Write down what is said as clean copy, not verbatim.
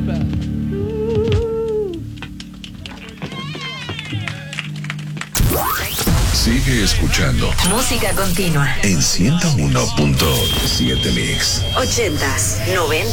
Sigue escuchando Música continua en 101.7 Mix. 80s, 90s.